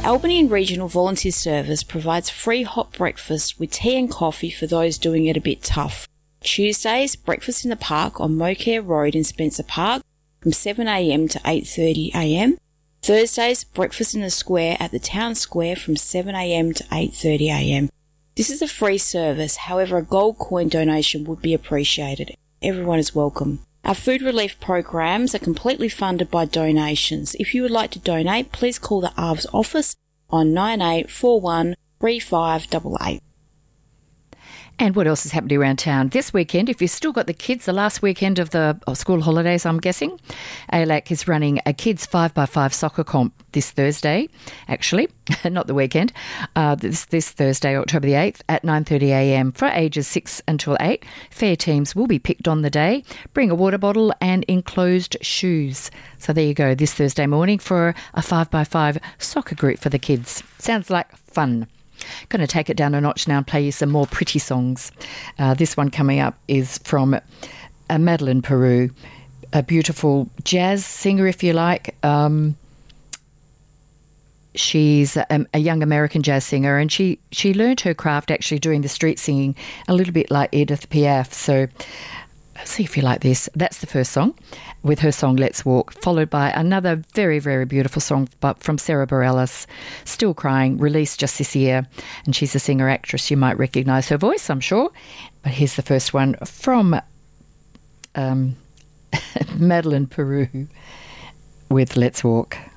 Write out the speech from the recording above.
The Albany Regional Volunteer Service provides free hot breakfast with tea and coffee for those doing it a bit tough. Tuesdays, breakfast in the park on Mocare Road in Spencer Park from 7am to 8:30am. Thursdays, breakfast in the square at the town square from 7am to 8:30am. This is a free service, however a gold coin donation would be appreciated. Everyone is welcome. Our food relief programs are completely funded by donations. If you would like to donate, please call the ARVS office on 9841 3588. And what else is happening around town this weekend? If you've still got the kids, the last weekend of the school holidays, I'm guessing, ALAC is running a kids 5x5 soccer comp this Thursday, actually, not the weekend, this Thursday, October the 8th at 9:30am for ages 6 until 8. Fair teams will be picked on the day. Bring a water bottle and enclosed shoes. So there you go, this Thursday morning for a 5x5 soccer group for the kids. Sounds like fun. Going to take it down a notch now and play you some more pretty songs. This one coming up is from Madeline Peru, a beautiful jazz singer, if you like. She's a young American jazz singer, and she learned her craft actually doing the street singing, a little bit like Edith Piaf. So see if you like this. That's the first song with her song Let's Walk, followed by another very, very beautiful song from Sarah Bareilles, Still Crying, released just this year. And she's a singer-actress. You might recognise her voice, I'm sure. But here's the first one from Madeline Peru with Let's Walk.